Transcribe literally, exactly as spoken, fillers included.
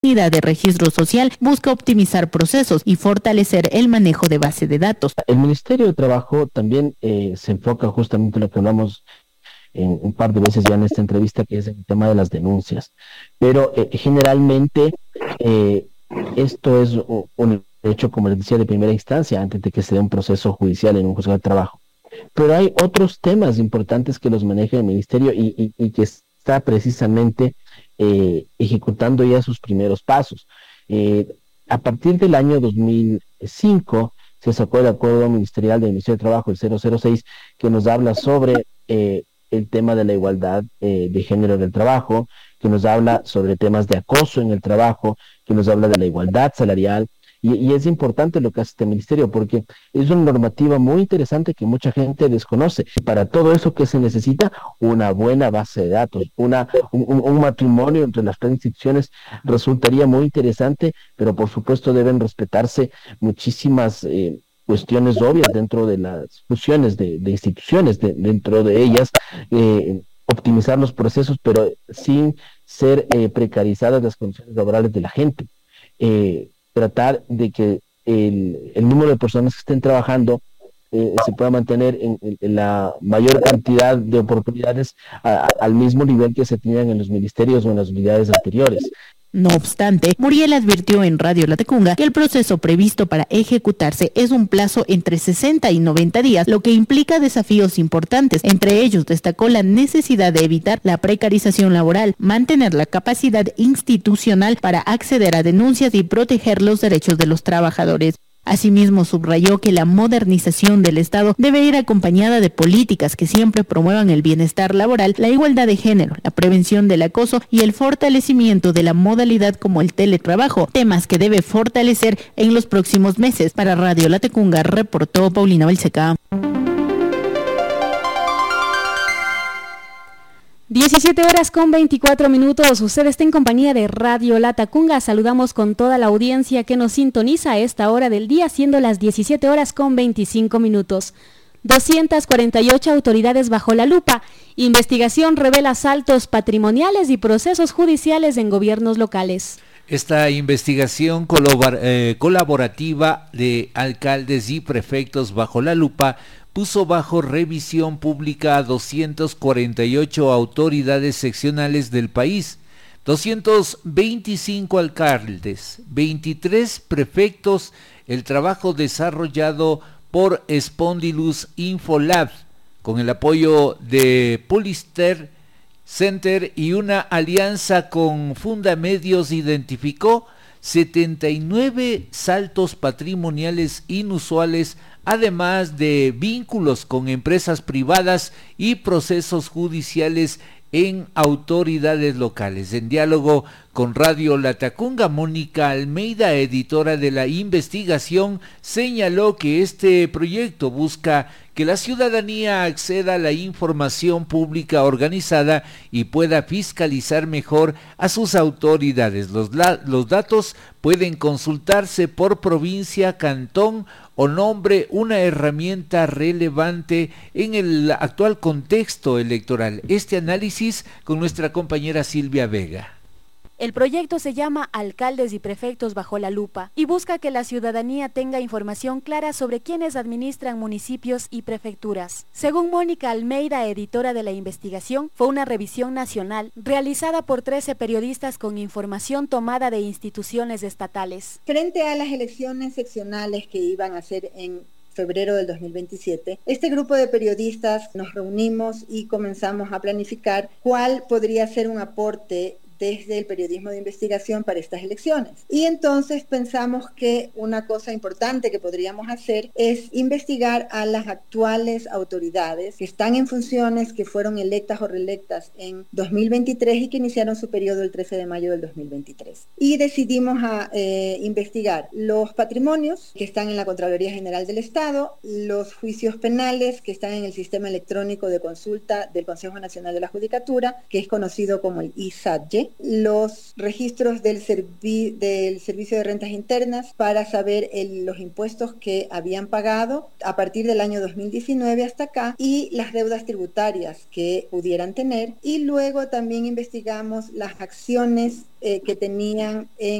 Unidad de Registro Social busca optimizar procesos y fortalecer el manejo de base de datos. El Ministerio de Trabajo también eh, se enfoca justamente en lo que hablamos en un par de veces ya en esta entrevista, que es el tema de las denuncias. Pero eh, generalmente eh, esto es un hecho, como les decía, de primera instancia, antes de que se dé un proceso judicial en un juzgado de trabajo. Pero hay otros temas importantes que los maneja el Ministerio y, y, y que está precisamente eh, ejecutando ya sus primeros pasos. Eh, a partir del año dos mil cinco se sacó el acuerdo ministerial del Ministerio de Trabajo, el cero cero seis, que nos habla sobre eh, el tema de la igualdad eh, de género en el trabajo, que nos habla sobre temas de acoso en el trabajo, que nos habla de la igualdad salarial. Y, y es importante lo que hace este ministerio porque es una normativa muy interesante que mucha gente desconoce. Para todo eso que se necesita, una buena base de datos, una, un, un matrimonio entre las tres instituciones resultaría muy interesante, pero por supuesto deben respetarse muchísimas eh, cuestiones obvias dentro de las fusiones de, de instituciones, de, dentro de ellas, eh, optimizar los procesos, pero sin ser eh, precarizadas las condiciones laborales de la gente. Eh, tratar de que el, el número de personas que estén trabajando eh, se pueda mantener en, en, la mayor cantidad de oportunidades a, a, al mismo nivel que se tenían en los ministerios o en las unidades anteriores. No obstante, Muriel advirtió en Radio Latacunga que el proceso previsto para ejecutarse es un plazo entre sesenta y noventa días, lo que implica desafíos importantes. Entre ellos destacó la necesidad de evitar la precarización laboral, mantener la capacidad institucional para acceder a denuncias y proteger los derechos de los trabajadores. Asimismo, subrayó que la modernización del Estado debe ir acompañada de políticas que siempre promuevan el bienestar laboral, la igualdad de género, la prevención del acoso y el fortalecimiento de la modalidad como el teletrabajo, temas que debe fortalecer en los próximos meses. Para Radio Latacunga, reportó Paulina Balseca. diecisiete horas con veinticuatro minutos, usted está en compañía de Radio Latacunga, saludamos con toda la audiencia que nos sintoniza a esta hora del día, siendo las diecisiete horas con veinticinco minutos. doscientas cuarenta y ocho autoridades bajo la lupa, investigación revela asaltos patrimoniales y procesos judiciales en gobiernos locales. Esta investigación colabor- eh, colaborativa de alcaldes y prefectos bajo la lupa puso bajo revisión pública a doscientas cuarenta y ocho autoridades seccionales del país, doscientos veinticinco alcaldes, veintitrés prefectos, el trabajo desarrollado por Spondylus Infolab, con el apoyo de Polister Center y una alianza con Fundamedios, identificó setenta y nueve saltos patrimoniales inusuales, además de vínculos con empresas privadas y procesos judiciales en autoridades locales. En diálogo con Radio Latacunga, Mónica Almeida, editora de la investigación, señaló que este proyecto busca que la ciudadanía acceda a la información pública organizada y pueda fiscalizar mejor a sus autoridades. Los, la, los datos pueden consultarse por provincia, cantón o nombre, una herramienta relevante en el actual contexto electoral. Este análisis con nuestra compañera Silvia Vega. El proyecto se llama Alcaldes y Prefectos bajo la lupa y busca que la ciudadanía tenga información clara sobre quienes administran municipios y prefecturas. Según Mónica Almeida, editora de la investigación, fue una revisión nacional realizada por trece periodistas con información tomada de instituciones estatales. Frente a las elecciones seccionales que iban a ser en febrero del dos mil veintisiete, este grupo de periodistas nos reunimos y comenzamos a planificar cuál podría ser un aporte desde el periodismo de investigación para estas elecciones. Y entonces pensamos que una cosa importante que podríamos hacer es investigar a las actuales autoridades que están en funciones, que fueron electas o reelectas en dos mil veintitrés y que iniciaron su periodo el trece de mayo del dos mil veintitrés. Y decidimos a, eh, investigar los patrimonios que están en la Contraloría General del Estado, los juicios penales que están en el sistema electrónico de consulta del Consejo Nacional de la Judicatura, que es conocido como el I S A D J E, los registros del, servi del Servicio de Rentas Internas para saber el, los impuestos que habían pagado a partir del año dos mil diecinueve hasta acá y las deudas tributarias que pudieran tener, y luego también investigamos las acciones eh, que tenían en